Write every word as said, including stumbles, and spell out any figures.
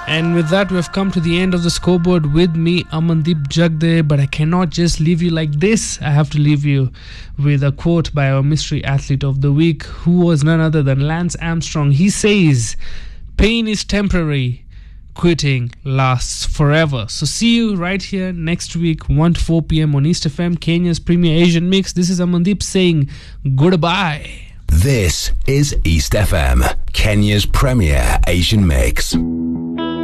And with that, we've come to the end of the scoreboard with me, Amandeep Jagde. But I cannot just leave you like this. I have to leave you with a quote by our mystery athlete of the week, who was none other than Lance Armstrong. He says, "Pain is temporary. Quitting lasts forever." So see you right here next week, one to four p.m. on East F M, Kenya's premier Asian mix. This is Amandeep saying goodbye. This is East F M, Kenya's premier Asian mix.